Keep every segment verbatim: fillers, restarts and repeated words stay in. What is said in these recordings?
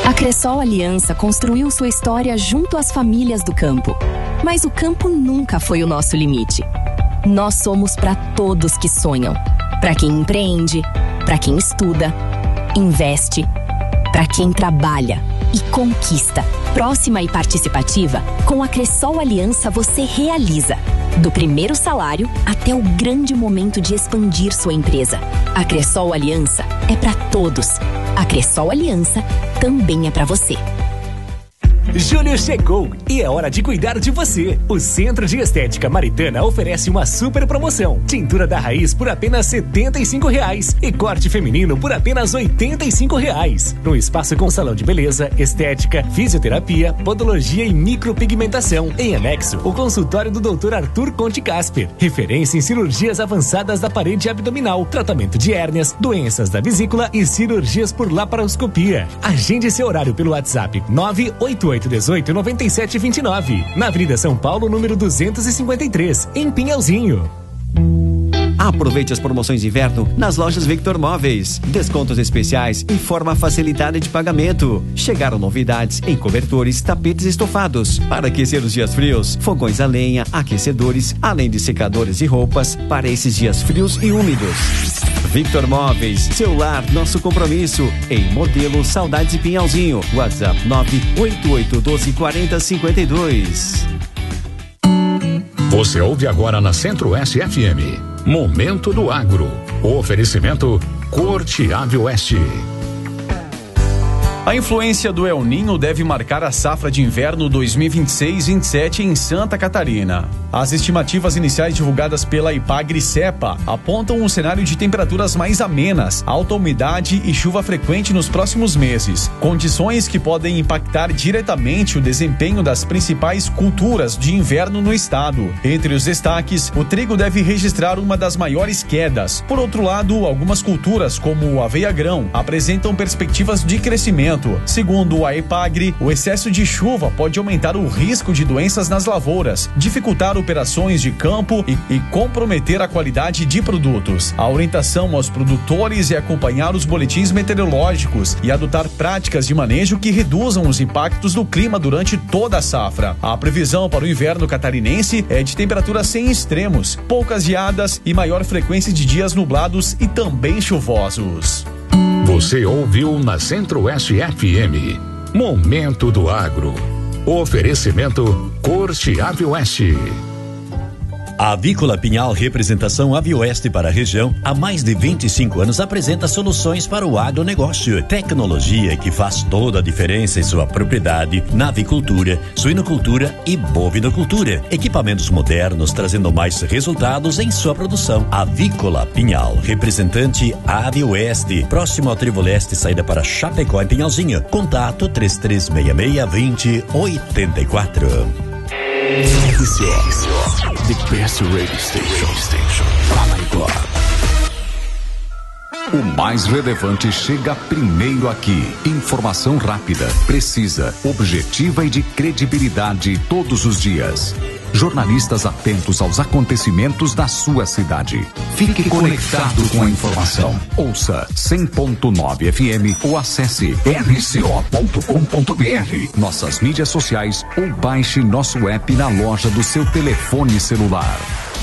A Cressol Aliança construiu sua história junto às famílias do campo. Mas o campo nunca foi o nosso limite. Nós somos para todos que sonham. Para quem empreende, para quem estuda, investe, para quem trabalha e conquista. Próxima e participativa, com a Cressol Aliança você realiza. Do primeiro salário até o grande momento de expandir sua empresa. A Cressol Aliança é para todos. A Cressol Aliança também é para você. Julho chegou e é hora de cuidar de você. O Centro de Estética Maritana oferece uma super promoção. Tintura da raiz por apenas setenta e cinco reais e corte feminino por apenas oitenta e cinco reais. No espaço com salão de beleza, estética, fisioterapia, podologia e micropigmentação. Em anexo, o consultório do doutor Arthur Conte Casper. Referência em cirurgias avançadas da parede abdominal, tratamento de hérnias, doenças da vesícula e cirurgias por laparoscopia. Agende seu horário pelo WhatsApp nove oito oito dezoito, noventa e sete, vinte e nove, na Avenida São Paulo, número duzentos e cinquenta e três, em Pinhalzinho. Aproveite as promoções de inverno nas lojas Victor Móveis. Descontos especiais e forma facilitada de pagamento. Chegaram novidades em cobertores, tapetes estofados. Para aquecer os dias frios, fogões a lenha, aquecedores, além de secadores de roupas para esses dias frios e úmidos. Victor Móveis, seu lar, nosso compromisso. Em modelo Saudades e Pinhalzinho. WhatsApp nove oito oito, doze, quarenta, cinquenta e dois. Você ouve agora na Centro-Oeste F M. Momento do Agro. O oferecimento Corte Ave Oeste. A influência do El Ninho deve marcar a safra de inverno dois mil e vinte e seis vinte e sete em Santa Catarina. As estimativas iniciais divulgadas pela Ipagre-Cepa apontam um cenário de temperaturas mais amenas, alta umidade e chuva frequente nos próximos meses, condições que podem impactar diretamente o desempenho das principais culturas de inverno no estado. Entre os destaques, o trigo deve registrar uma das maiores quedas. Por outro lado, algumas culturas, como o aveia-grão, apresentam perspectivas de crescimento. Segundo a Ipagre, o excesso de chuva pode aumentar o risco de doenças nas lavouras, dificultar operações de campo e, e comprometer a qualidade de produtos. A orientação aos produtores é acompanhar os boletins meteorológicos e adotar práticas de manejo que reduzam os impactos do clima durante toda a safra. A previsão para o inverno catarinense é de temperaturas sem extremos, poucas geadas e maior frequência de dias nublados e também chuvosos. Você ouviu na Centro-Oeste F M. Momento do Agro. Oferecimento Corte Ave Oeste. A Avícola Pinhal Representação Avioeste para a região, há mais de vinte e cinco anos apresenta soluções para o agronegócio. Tecnologia que faz toda a diferença em sua propriedade na avicultura, suinocultura e bovinocultura. Equipamentos modernos trazendo mais resultados em sua produção. Avícola Pinhal, representante Avioeste, próximo ao Trevo Leste, saída para Chapecó em Pinhalzinho. Contato três três seis seis, vinte, oitenta e quatro. The best radio station. station. Oh my God. O mais relevante chega primeiro aqui. Informação rápida, precisa, objetiva e de credibilidade todos os dias. Jornalistas atentos aos acontecimentos da sua cidade. Fique conectado com a informação. Ouça cem ponto nove F M ou acesse r c o ponto com ponto b r. Nossas mídias sociais ou baixe nosso app na loja do seu telefone celular.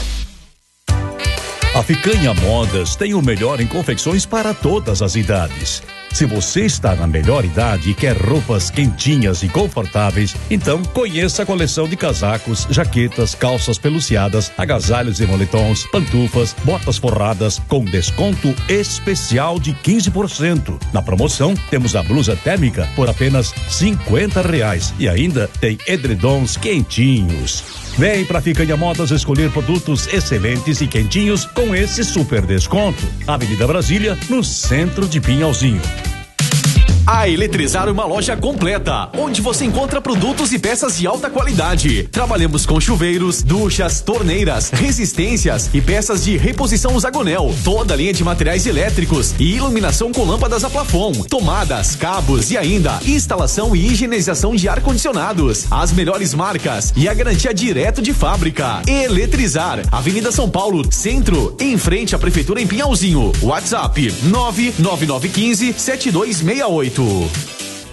A Ficanha Modas tem o melhor em confecções para todas as idades. Se você está na melhor idade e quer roupas quentinhas e confortáveis, então conheça a coleção de casacos, jaquetas, calças peluciadas, agasalhos e moletons, pantufas, botas forradas com desconto especial de quinze por cento. Na promoção, temos a blusa térmica por apenas cinquenta reais e ainda tem edredons quentinhos. Vem pra Ficanha Modas escolher produtos excelentes e quentinhos com esse super desconto. Avenida Brasília, no centro de Pinhalzinho. A Eletrizar é uma loja completa, onde você encontra produtos e peças de alta qualidade. Trabalhamos com chuveiros, duchas, torneiras, resistências e peças de reposição Zagonel. Toda a linha de materiais elétricos e iluminação com lâmpadas a plafond, tomadas, cabos e ainda instalação e higienização de ar-condicionados. As melhores marcas e a garantia direto de fábrica. Eletrizar, Avenida São Paulo, Centro, em frente à Prefeitura em Pinhalzinho. WhatsApp nove nove nove um cinco, sete dois seis oito.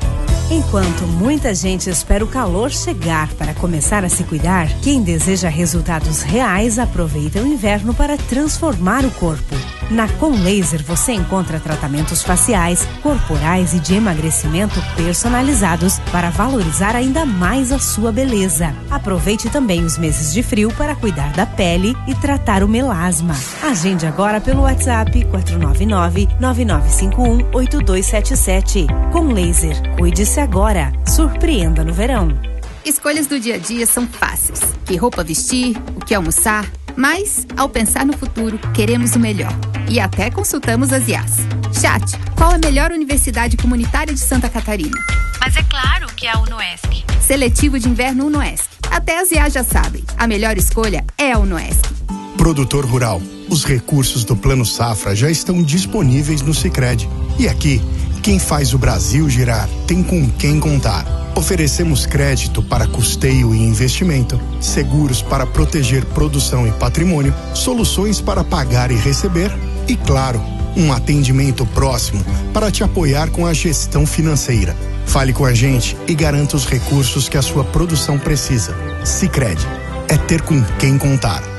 Enquanto muita gente espera o calor chegar para começar a se cuidar, quem deseja resultados reais aproveita o inverno para transformar o corpo. Na Com Laser você encontra tratamentos faciais, corporais e de emagrecimento personalizados para valorizar ainda mais a sua beleza. Aproveite também os meses de frio para cuidar da pele e tratar o melasma. Agende agora pelo WhatsApp quatro nove nove, nove nove cinco um, oito dois sete sete. Com Laser, cuide-se agora. Surpreenda no verão. Escolhas do dia a dia são fáceis. Que roupa vestir, o que almoçar. Mas, ao pensar no futuro, queremos o melhor. E até consultamos as I As. Chat, qual a melhor universidade comunitária de Santa Catarina? Mas é claro que é a UnoESC. Seletivo de inverno UnoESC. Até as I As já sabem. A melhor escolha é a UnoESC. Produtor rural, os recursos do Plano Safra já estão disponíveis no Sicredi. E aqui, quem faz o Brasil girar tem com quem contar. Oferecemos crédito para custeio e investimento, seguros para proteger produção e patrimônio, soluções para pagar e receber e, claro, um atendimento próximo para te apoiar com a gestão financeira. Fale com a gente e garanta os recursos que a sua produção precisa. Sicredi, é ter com quem contar.